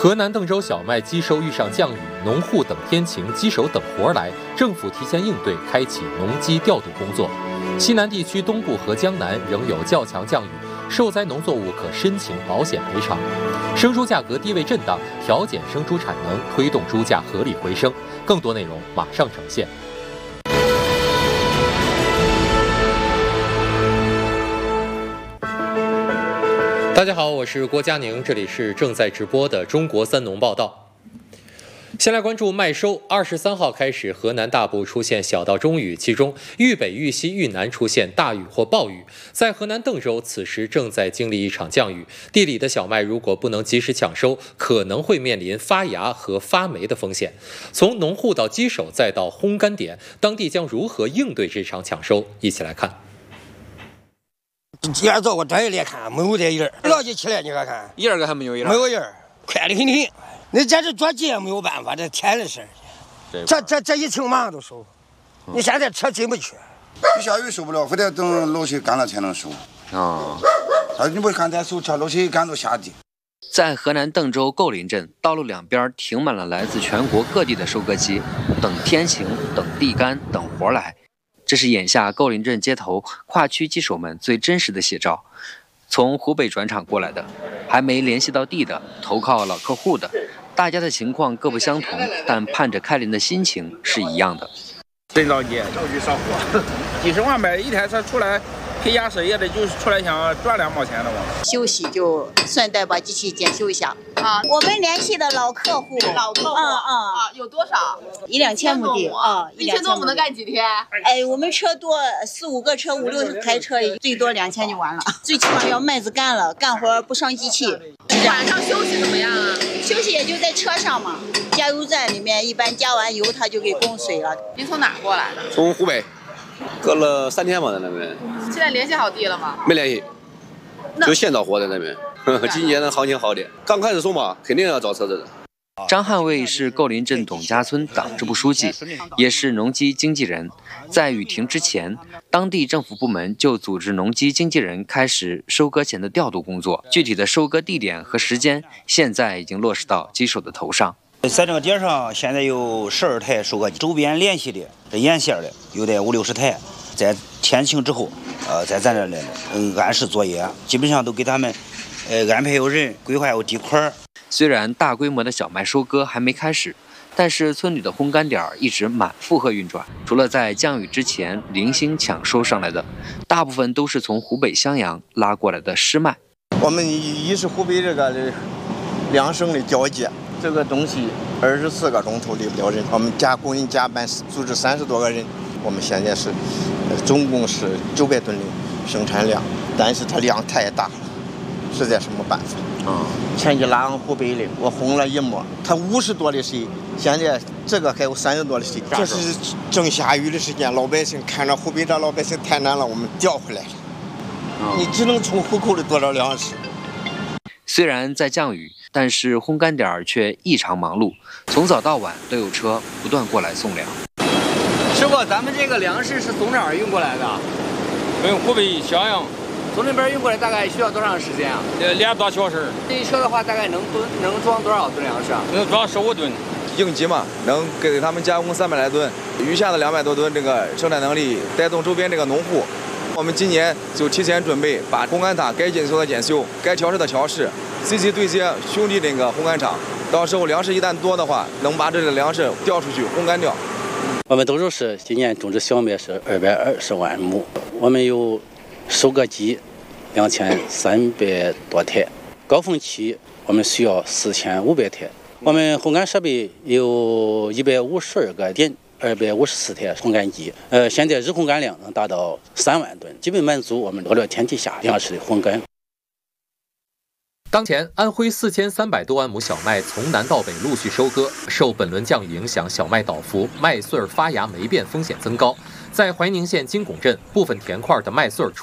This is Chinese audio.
河南邓州小麦机收遇上降雨，农户等天晴，机手等活来，政府提前应对，开启农机调度工作。西南地区东部和江南仍有较强降雨，受灾农作物可申请保险赔偿。生猪价格低位震荡，调减生猪产能，推动猪价合理回升。更多内容马上呈现。大家好，我是郭佳宁，这里是正在直播的中国三农报道。先来关注麦收。23号开始，河南大部出现小到中雨，其中豫北、豫西、豫南出现大雨或暴雨。在河南邓州，此时正在经历一场降雨，地里的小麦如果不能及时抢收，可能会面临发芽和发霉的风险。从农户到机手再到烘干点，当地将如何应对这场抢收？一起来看。 今儿照我专业来看，没有这影儿，了解起来你看看， 一个还没有影儿， 没有影儿，快得很挺。那这抓鸡也没有办法，这天的事儿。这一清马上都收，你现在车进不去。 一下雨收不了，非得等露水干了才能收。你不看咱收车，露水干到下地。 在河南邓州构林镇，道路两边停满了来自全国各地的收割机，等天晴，等地干，等活来。这是眼下构林镇街头跨区机手们最真实的写照。从湖北转场过来的，还没联系到地的，投靠老客户的，大家的情况各不相同，但盼着开林的心情是一样的。 真着急，着急上货，几十万买一台车出来，陪家事业的就是出来想赚2毛钱的嘛。 休息就顺带把机器检修一下啊。我们联系的老客户， 有多少 ？1、2千亩地啊 ，1000多亩能干几天？ 哎，我们车多，4、5个车，5、6台车，最多2000就完了。最起码要麦子干了，干活不伤机器。 晚上休息怎么样啊？ 休息也就在车上嘛，加油站里面一般加完油他就给供水了。 您从哪儿过来的？ 从湖北，隔了3天嘛，在那边。 现在联系好地了吗？ 没联系，就现找活在那边。今年的行情好点，刚开始收嘛，肯定要找车子的。 张汉卫是构林镇董家村党支部书记，也是农机经纪人。在雨停之前，当地政府部门就组织农机经纪人开始收割前的调度工作。具体的收割地点和时间，现在已经落实到机手的头上。 在这个点上，现在有12台收割机，周边联系的、这沿线的有得50、60台，在天晴之后，在咱这来按时作业，基本上都给他们安排有人，规划有地块。 虽然大规模的小麦收割还没开始，但是村里的烘干点一直满负荷运转。除了在降雨之前零星抢收上来的，大部分都是从湖北襄阳拉过来的湿麦。 我们一是湖北这个2省的交界，这个东西24个钟头离不了人，我们工人加班组织30多个人，我们现在是总共是900吨的生产量，但是它量太大了，实在是没办法。前期拉往湖北的，我烘了一磨，它50多的水，现在这个还有30多的水。这是正下雨的时间，老百姓看着湖北这老百姓太难了，我们调回来了。你只能从户口里多少粮食。 虽然在降雨，但是烘干点却异常忙碌，从早到晚都有车不断过来送粮。 师傅，咱们这个粮食是从哪儿运过来的？ 从湖北襄阳。 从那边运过来大概需要多长时间啊 ？2多小时。 这一车的话，大概能装多少吨粮食啊？ 能装15吨。 应急嘛，能给他们加工300来吨，余下的200多吨这个生产能力带动周边这个农户。我们今年就提前准备，把烘干塔该检修的检修，该调试的调试，积极对接兄弟那个烘干厂。到时候粮食一旦多的话，能把这个粮食调出去烘干掉。 我们邓州市今年种植小麦是220万亩，我们有收割机2300多台，高峰期我们需要4500台。我们烘干设备有152个点，254台烘干机。现在日烘干量能达到3万吨，基本满足我们恶劣天气下粮食的烘干。 当前，安徽4300多万亩小麦从南到北陆续收割，受本轮降雨影响，小麦倒伏，麦穗发芽霉变风险增高。在怀宁县金拱镇，部分田块的麦穗